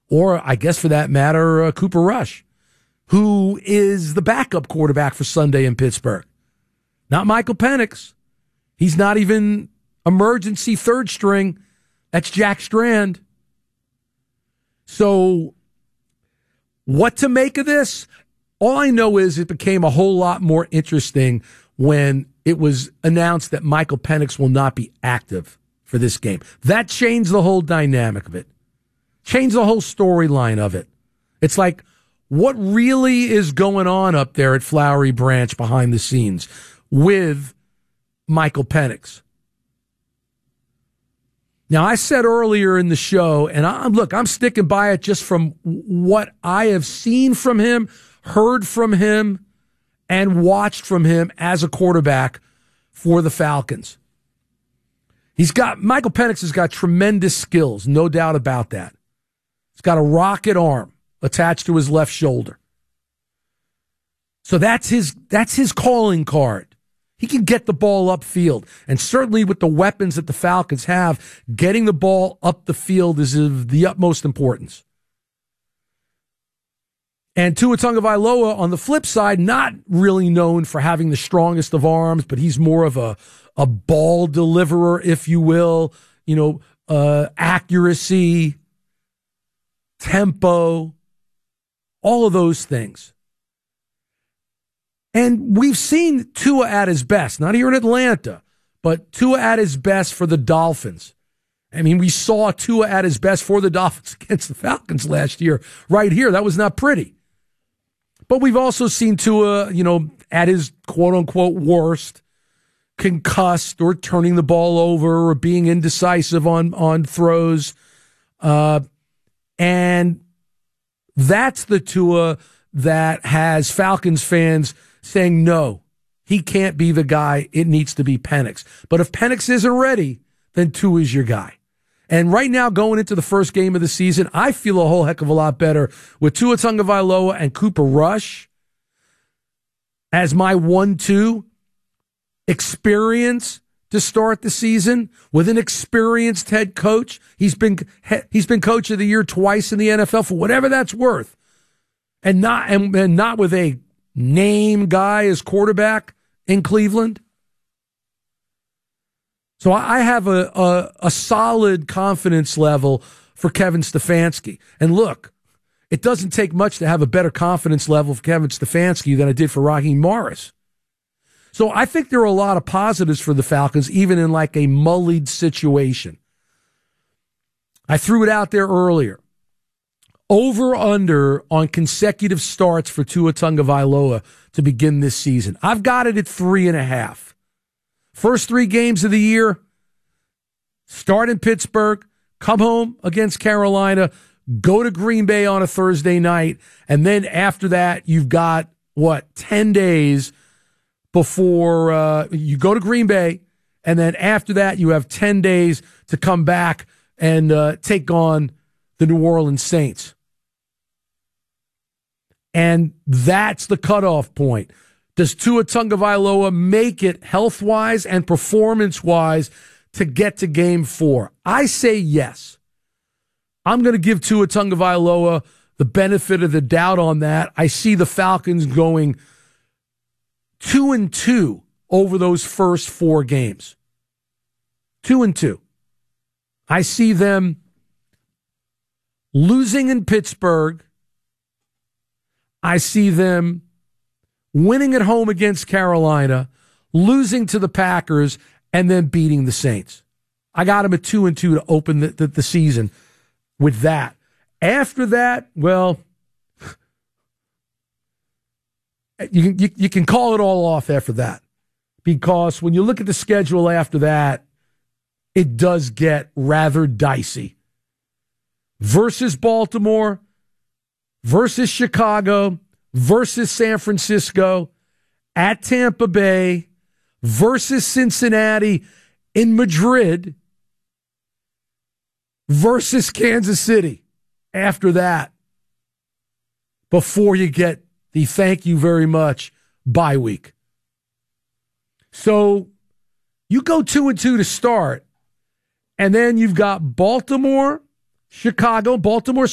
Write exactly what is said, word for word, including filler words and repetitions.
or I guess for that matter, uh, Cooper Rush, who is the backup quarterback for Sunday in Pittsburgh. Not Michael Penix. He's not even emergency third string. That's Jack Strand. So what to make of this? All I know is it became a whole lot more interesting when it was announced that Michael Penix will not be active for this game. That changed the whole dynamic of it. Changed the whole storyline of it. It's like, what really is going on up there at Flowery Branch behind the scenes with Michael Penix? Now, I said earlier in the show, and I, look, I'm sticking by it just from what I have seen from him, heard from him, and watched from him as a quarterback for the Falcons. He's got, Michael Penix has got tremendous skills, no doubt about that. He's got a rocket arm attached to his left shoulder. So that's his, that's his calling card. He can get the ball upfield. And certainly with the weapons that the Falcons have, getting the ball up the field is of the utmost importance. And Tua Tagovailoa, on the flip side, not really known for having the strongest of arms, but he's more of a, a ball deliverer, if you will. You know, uh, accuracy, tempo, all of those things. And we've seen Tua at his best, not here in Atlanta, but Tua at his best for the Dolphins. I mean, we saw Tua at his best for the Dolphins against the Falcons last year, right here. That was not pretty. But we've also seen Tua, you know, at his quote-unquote worst, concussed or turning the ball over or being indecisive on, on throws. Uh, and that's the Tua that has Falcons fans saying, no, he can't be the guy. It needs to be Penix. But if Penix isn't ready, then Tua is your guy. And right now, going into the first game of the season, I feel a whole heck of a lot better with Tua Tagovailoa and Cooper Rush as my one two experience to start the season with an experienced head coach. He's been he's been coach of the year twice in the N F L for whatever that's worth, and not and, and not with a name guy as quarterback in Cleveland. So I have a, a, a solid confidence level for Kevin Stefanski. And look, it doesn't take much to have a better confidence level for Kevin Stefanski than I did for Raheem Morris. So I think there are a lot of positives for the Falcons, even in like a mullied situation. I threw it out there earlier. Over under on consecutive starts for Tua Tagovailoa to begin this season. I've got it at three and a half. First three games of the year, start in Pittsburgh, come home against Carolina, go to Green Bay on a Thursday night, and then after that, you've got, what, ten days before uh, you go to Green Bay, and then after that, you have ten days to come back and uh, take on the New Orleans Saints. And that's the cutoff point. Does Tua Tagovailoa make it health-wise and performance-wise to get to game four? I say yes. I'm going to give Tua Tagovailoa the benefit of the doubt on that. I see the Falcons going two and two over those first four games. Two and two. I see them losing in Pittsburgh. I see them winning at home against Carolina, losing to the Packers, and then beating the Saints. I got them at two and two to open the, the, the season with that. After that, well, you can, you, you can call it all off after that. Because when you look at the schedule after that, it does get rather dicey. Versus Baltimore, versus Chicago, versus San Francisco, at Tampa Bay, versus Cincinnati, in Madrid, versus Kansas City after that, before you get the thank you very much bye week. So you go two and two to start, and then you've got Baltimore, Chicago. Baltimore